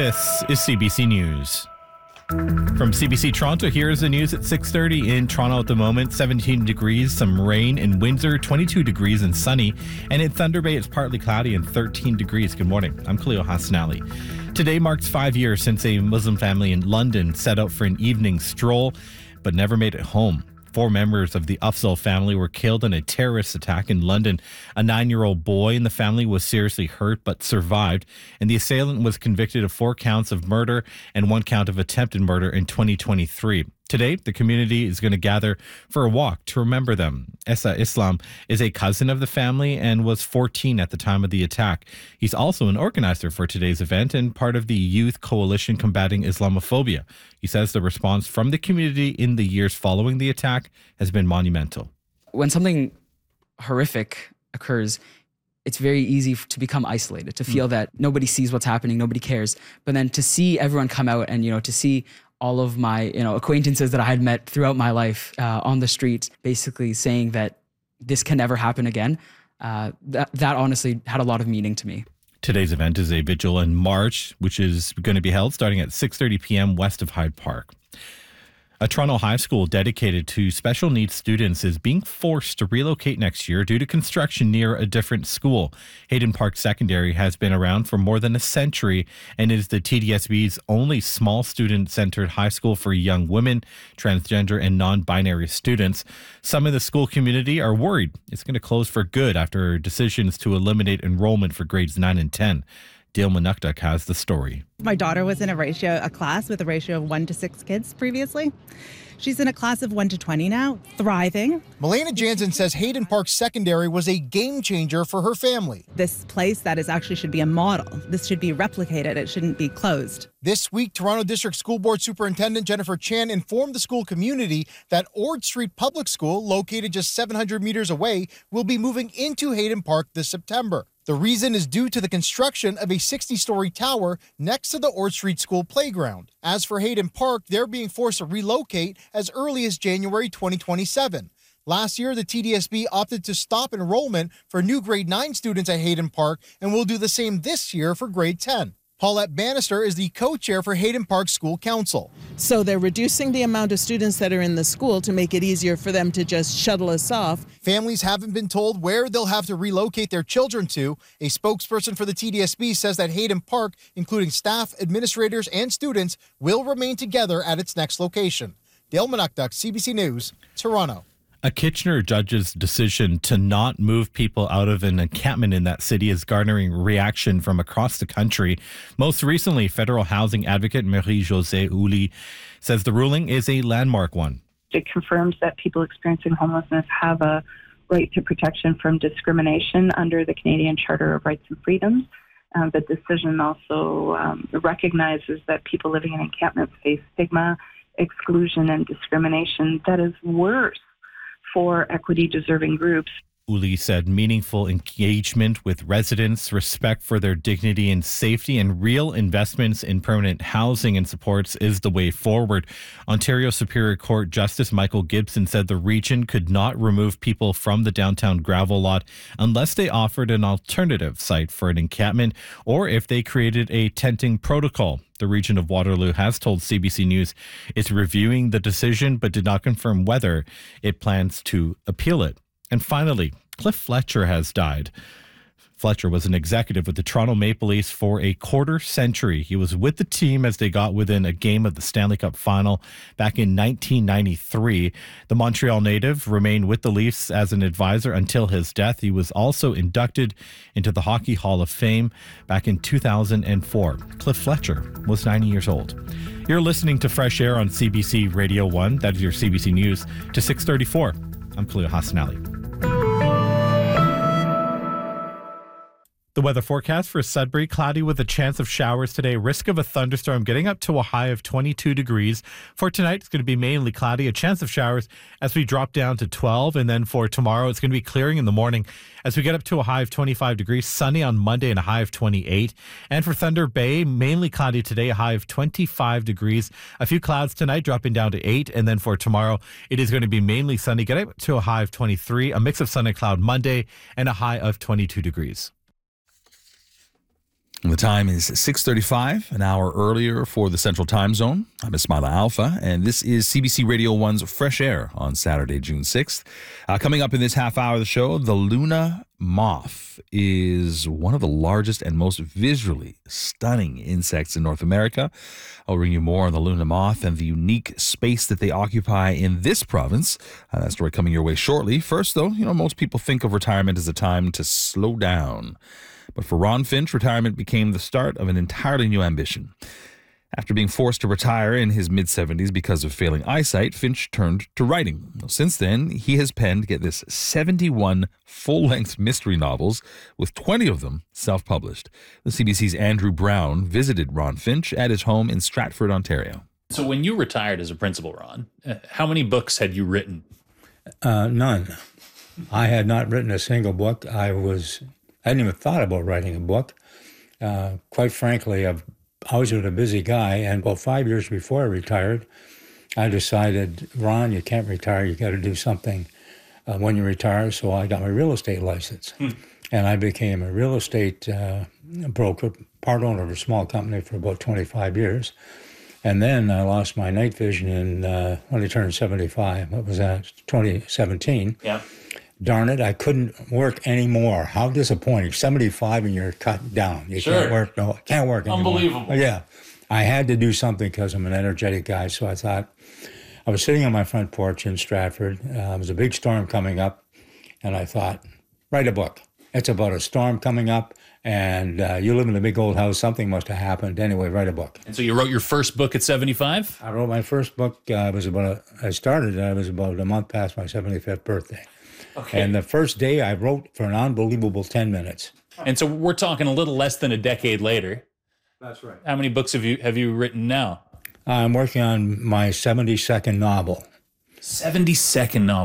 This is CBC News. From CBC Toronto, here's the news at 6:30 in Toronto at the moment. 17 degrees, some rain in Windsor, 22 degrees and sunny. And in Thunder Bay, it's partly cloudy and 13 degrees. Good morning. I'm Khalil Hassanali. Today marks 5 years since a Muslim family in London set out for an evening stroll, but never made it home. 4 members of the Afzal family were killed in a terrorist attack in London. A 9-year-old boy in the family was seriously hurt but survived, and the assailant was convicted of 4 counts of murder and 1 count of attempted murder in 2023. Today, the community is going to gather for a walk to remember them. Essa Islam is a cousin of the family and was 14 at the time of the attack. He's also an organizer for today's event and part of the Youth Coalition Combating Islamophobia. He says the response from the community in the years following the attack has been monumental. When something horrific occurs, it's very easy to become isolated, to feel that nobody sees what's happening, nobody cares. But then to see everyone come out and, to see all of my, acquaintances that I had met throughout my life on the streets, basically saying that this can never happen again, that honestly had a lot of meaning to me. Today's event is a vigil and march, which is going to be held starting at 6:30 p.m. west of Hyde Park. A Toronto high school dedicated to special needs students is being forced to relocate next year due to construction near a different school. Hayden Park Secondary has been around for more than a century and is the TDSB's only small student-centered high school for young women, transgender, and non-binary students. Some in the school community are worried it's going to close for good after decisions to eliminate enrollment for grades 9 and 10. Dale Manukduk has the story. My daughter was in a class with a ratio of 1 to 6 kids previously. She's in a class of 1 to 20 now, thriving. Melena Jansen says Hayden Park Secondary was a game changer for her family. This place that is actually should be a model. This should be replicated. It shouldn't be closed. This week, Toronto District School Board Superintendent Jennifer Chan informed the school community that Ord Street Public School, located just 700 meters away, will be moving into Hayden Park this September. The reason is due to the construction of a 60-story tower next to the Ord Street School playground. As for Hayden Park, they're being forced to relocate as early as January 2027. Last year, the TDSB opted to stop enrollment for new grade 9 students at Hayden Park and will do the same this year for grade 10. Paulette Bannister is the co-chair for Hayden Park School Council. So they're reducing the amount of students that are in the school to make it easier for them to just shuttle us off. Families haven't been told where they'll have to relocate their children to. A spokesperson for the TDSB says that Hayden Park, including staff, administrators, and students, will remain together at its next location. Dale Manukduk, CBC News, Toronto. A Kitchener judge's decision to not move people out of an encampment in that city is garnering reaction from across the country. Most recently, federal housing advocate Marie-Josée Houle says the ruling is a landmark one. It confirms that people experiencing homelessness have a right to protection from discrimination under the Canadian Charter of Rights and Freedoms. The decision also recognizes that people living in encampments face stigma, exclusion, and discrimination that is worse for equity-deserving groups. Houle said meaningful engagement with residents, respect for their dignity and safety, and real investments in permanent housing and supports is the way forward. Ontario Superior Court Justice Michael Gibson said the region could not remove people from the downtown gravel lot unless they offered an alternative site for an encampment or if they created a tenting protocol. The region of Waterloo has told CBC News it's reviewing the decision but did not confirm whether it plans to appeal it. And finally, Cliff Fletcher has died. Fletcher was an executive with the Toronto Maple Leafs for a quarter century. He was with the team as they got within a game of the Stanley Cup final back in 1993. The Montreal native remained with the Leafs as an advisor until his death. He was also inducted into the Hockey Hall of Fame back in 2004. Cliff Fletcher was 90 years old. You're listening to Fresh Air on CBC Radio 1. That is your CBC News to 6:34. I'm Khalil Hassanali. The weather forecast for Sudbury, cloudy with a chance of showers today. Risk of a thunderstorm getting up to a high of 22 degrees. For tonight, it's going to be mainly cloudy, a chance of showers as we drop down to 12. And then for tomorrow, it's going to be clearing in the morning as we get up to a high of 25 degrees. Sunny on Monday and a high of 28. And for Thunder Bay, mainly cloudy today, a high of 25 degrees. A few clouds tonight, dropping down to 8. And then for tomorrow, it is going to be mainly sunny, getting up to a high of 23. A mix of sun and cloud Monday and a high of 22 degrees. The time is 6:35, an hour earlier for the Central Time Zone. I'm Ismaila Alfa, and this is CBC Radio 1's Fresh Air on Saturday, June 6th. Coming up in this half hour of the show, the Luna moth is one of the largest and most visually stunning insects in North America. I'll bring you more on the Luna moth and the unique space that they occupy in this province. That story coming your way shortly. First, though, most people think of retirement as a time to slow down. But for Ron Finch, retirement became the start of an entirely new ambition. After being forced to retire in his mid-70s because of failing eyesight, Finch turned to writing. Since then, he has penned, get this, 71 full-length mystery novels, with 20 of them self-published. The CBC's Andrew Brown visited Ron Finch at his home in Stratford, Ontario. So when you retired as a principal, Ron, how many books had you written? None. I had not written a single book. I hadn't even thought about writing a book. Quite frankly, I've always been a busy guy, and about 5 years before I retired, I decided, Ron, you can't retire. You got to do something when you retire. So I got my real estate license, and I became a real estate broker, part owner of a small company for about 25 years. And then I lost my night vision when I turned 75. What was that? 2017. Yeah. Darn it, I couldn't work anymore. How disappointing. 75 and you're cut down. You can't work. No, can't work anymore. Unbelievable. Yeah. I had to do something because I'm an energetic guy. So I thought, I was sitting on my front porch in Stratford. There was a big storm coming up. And I thought, write a book. It's about a storm coming up. And you live in a big old house. Something must have happened. Anyway, write a book. And so you wrote your first book at 75? I wrote my first book. I was about a month past my 75th birthday. Okay. And the first day I wrote for an unbelievable 10 minutes. And so we're talking a little less than a decade later. That's right. How many books have you written now? I'm working on my 72nd novel. 72nd novel.